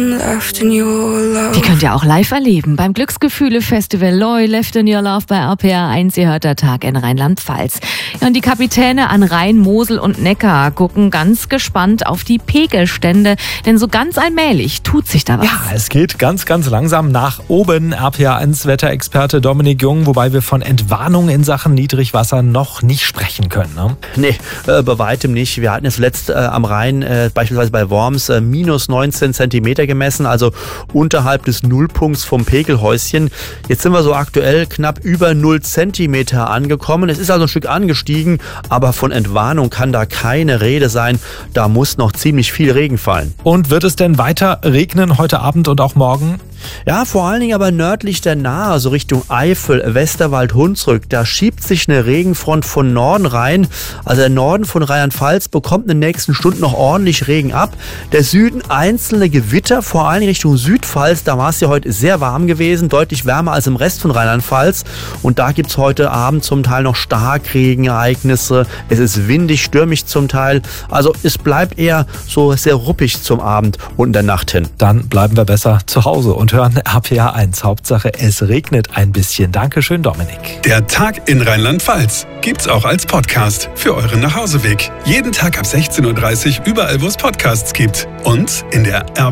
Die könnt ihr auch live erleben beim Glücksgefühle-Festival Loi Left in Your Love bei RPR 1. Ihr hört der Tag in Rheinland-Pfalz. Ja, und die Kapitäne an Rhein, Mosel und Neckar gucken ganz gespannt auf die Pegelstände, denn so ganz allmählich tut sich da was. Ja, es geht ganz, ganz langsam nach oben. RPR 1 Wetterexperte Dominik Jung, wobei wir von Entwarnung in Sachen Niedrigwasser noch nicht sprechen können. Ne? Nee, bei weitem nicht. Wir hatten jetzt letzt am Rhein, beispielsweise bei Worms, minus 19 Zentimeter gemessen, also unterhalb des Nullpunkts vom Pegelhäuschen. Jetzt sind wir so aktuell knapp über 0 Zentimeter angekommen. Es ist also ein Stück angestiegen, aber von Entwarnung kann da keine Rede sein. Da muss noch ziemlich viel Regen fallen. Und wird es denn weiter regnen heute Abend und auch morgen? Ja, vor allen Dingen aber nördlich der Nahe, so Richtung Eifel, Westerwald, Hunsrück. Da schiebt sich eine Regenfront von Norden rein. Also der Norden von Rheinland-Pfalz bekommt in den nächsten Stunden noch ordentlich Regen ab. Der Süden einzelne Gewitter, vor allen Dingen Richtung Südpfalz. Da war es ja heute sehr warm gewesen, deutlich wärmer als im Rest von Rheinland-Pfalz. Und da gibt es heute Abend zum Teil noch Starkregenereignisse. Es ist windig, stürmisch zum Teil. Also es bleibt eher so sehr ruppig zum Abend und in der Nacht hin. Dann bleiben wir besser zu Hause und hören RPR 1. Hauptsache, es regnet ein bisschen. Dankeschön, Dominik. Der Tag in Rheinland-Pfalz gibt's auch als Podcast für euren Nachhauseweg. Jeden Tag ab 16:30 Uhr überall, wo es Podcasts gibt. Und in der